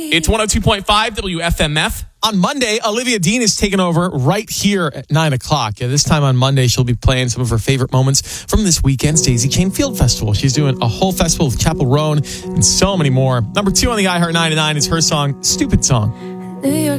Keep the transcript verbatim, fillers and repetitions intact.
It's one oh two point five W F M F. On Monday, Olivia Dean is taking over right here at nine o'clock. Yeah, this time on Monday, she'll be playing some of her favorite moments from this weekend's Daisy Chain Field Festival. She's doing a whole festival with Chapel Roan and so many more. Number two on the iHeart ninety-nine is her song, Stupid Song.